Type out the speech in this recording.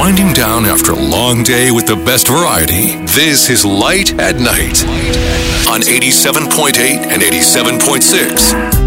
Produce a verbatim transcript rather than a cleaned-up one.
winding down after a long day with the best variety. This is Light at Night on eighty-seven point eight and eighty-seven point six